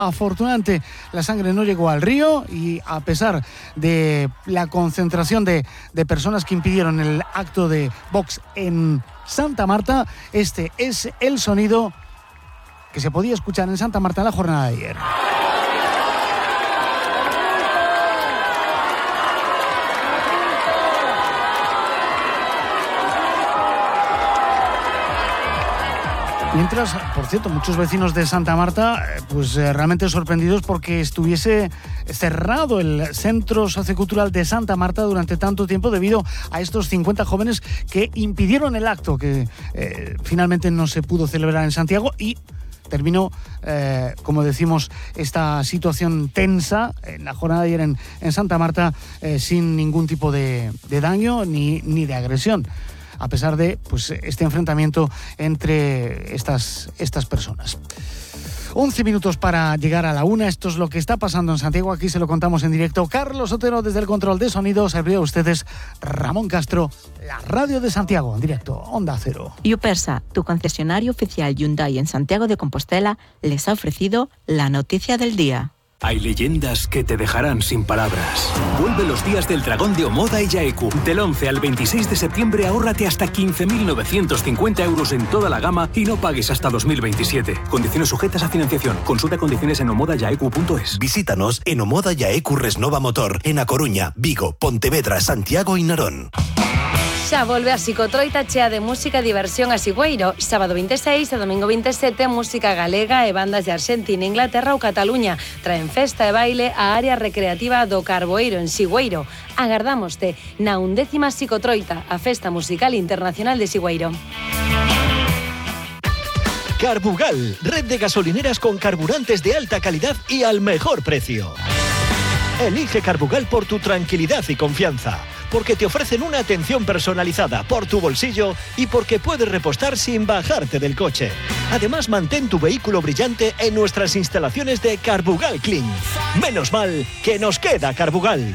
Afortunadamente la sangre no llegó al río y a pesar de la concentración de personas que impidieron el acto de Vox en Santa Marta, este es el sonido que se podía escuchar en Santa Marta en la jornada de ayer. Mientras, por cierto, muchos vecinos de Santa Marta, realmente sorprendidos porque estuviese cerrado el Centro Sociocultural de Santa Marta durante tanto tiempo debido a estos 50 jóvenes que impidieron el acto que finalmente no se pudo celebrar en Santiago y terminó, como decimos, esta situación tensa en la jornada de ayer en Santa Marta sin ningún tipo de daño ni de agresión, a pesar de este enfrentamiento entre estas personas. 11 minutos para llegar a la 1. Esto es lo que está pasando en Santiago. Aquí se lo contamos en directo. Carlos Otero desde el control de sonido. Servidor a ustedes Ramón Castro, la radio de Santiago, en directo, Onda Cero. Yupersa, tu concesionario oficial Hyundai en Santiago de Compostela, les ha ofrecido la noticia del día. Hay leyendas que te dejarán sin palabras. Vuelve los días del dragón de Omoda y Yaeku. Del 11 al 26 de septiembre ahórrate hasta 15.950 euros en toda la gama y no pagues hasta 2027. Condiciones sujetas a financiación. Consulta condiciones en omodayaeku.es. Visítanos en Omoda Yaeku Resnova Motor, en A Coruña, Vigo, Pontevedra, Santiago y Narón. Xa volve a Psicotroita chea de música e diversión a Sigüeiro. Sábado 26 e domingo 27, música galega e bandas de Argentina, Inglaterra ou Cataluña. Traen festa e baile a área recreativa do Carboeiro en Sigüeiro. Agardámoste na 11ª Psicotroita, a festa musical internacional de Sigüeiro. Carbugal, red de gasolineras con carburantes de alta calidad y al mejor precio. Elige Carbugal por tu tranquilidad y confianza, porque te ofrecen una atención personalizada por tu bolsillo y porque puedes repostar sin bajarte del coche. Además, mantén tu vehículo brillante en nuestras instalaciones de Carbugal Clean. Menos mal que nos queda Carbugal.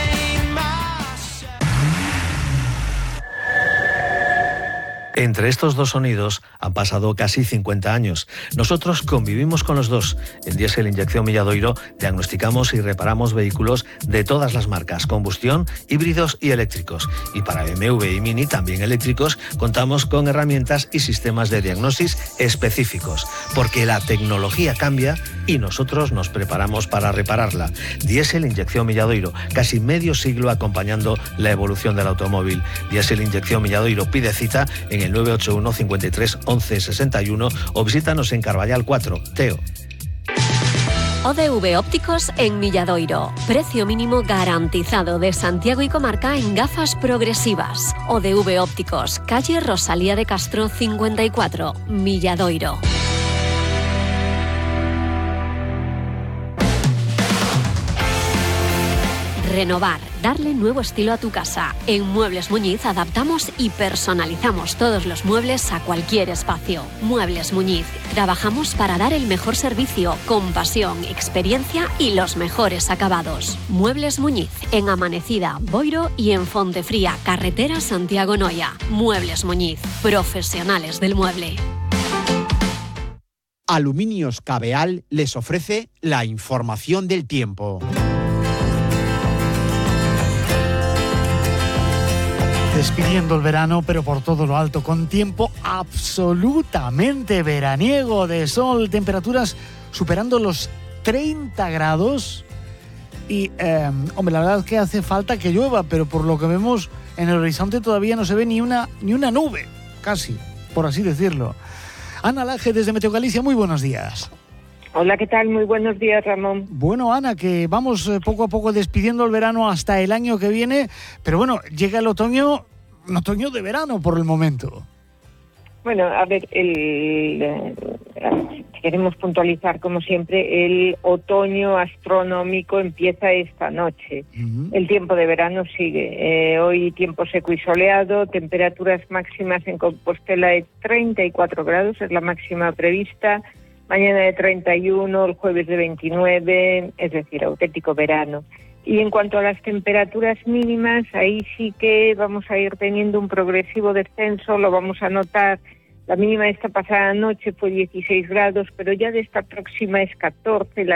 Entre estos dos sonidos han pasado casi 50 años. Nosotros convivimos con los dos. En Diesel Inyección Milladoiro diagnosticamos y reparamos vehículos de todas las marcas, combustión, híbridos y eléctricos. Y para BMW y Mini, también eléctricos, contamos con herramientas y sistemas de diagnosis específicos. Porque la tecnología cambia y nosotros nos preparamos para repararla. Diesel Inyección Milladoiro, casi medio siglo acompañando la evolución del automóvil. Diesel Inyección Milladoiro, pide cita en el 981 53 11 61 o visítanos en Carballal 4, Teo. ODV Ópticos en Milladoiro. Precio mínimo garantizado de Santiago y comarca en gafas progresivas. ODV Ópticos, calle Rosalía de Castro 54, Milladoiro. Renovar, darle nuevo estilo a tu casa. En Muebles Muñiz adaptamos y personalizamos todos los muebles a cualquier espacio. Muebles Muñiz, trabajamos para dar el mejor servicio, con pasión, experiencia y los mejores acabados. Muebles Muñiz, en Amanecida, Boiro y en Fontefría, carretera Santiago-Noya. Muebles Muñiz, profesionales del mueble. Aluminios Cabeal les ofrece la información del tiempo. Despidiendo el verano, pero por todo lo alto, con tiempo absolutamente veraniego, de sol, temperaturas superando los 30 grados. Y, la verdad es que hace falta que llueva, pero por lo que vemos en el horizonte todavía no se ve ni una nube, casi, por así decirlo. Ana Laje, desde Meteo Galicia, muy buenos días. Hola, ¿qué tal? Muy buenos días, Ramón. Bueno, Ana, que vamos poco a poco despidiendo el verano hasta el año que viene, pero bueno, llega el otoño, un otoño de verano por el momento. Bueno, a ver, queremos puntualizar, como siempre, el otoño astronómico empieza esta noche. Uh-huh. El tiempo de verano sigue. Hoy tiempo seco y soleado, temperaturas máximas en Compostela de 34 grados, es la máxima prevista. Mañana de 31, el jueves de 29, es decir, auténtico verano. Y en cuanto a las temperaturas mínimas, ahí sí que vamos a ir teniendo un progresivo descenso, lo vamos a notar. La mínima esta pasada noche fue 16 grados, pero ya de esta próxima es 14, la